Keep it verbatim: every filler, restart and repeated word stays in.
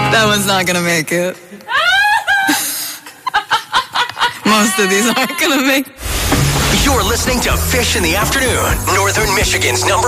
That one's not going to make it. Most of these aren't going to make it. You're listening to Fish in the Afternoon, Northern Michigan's number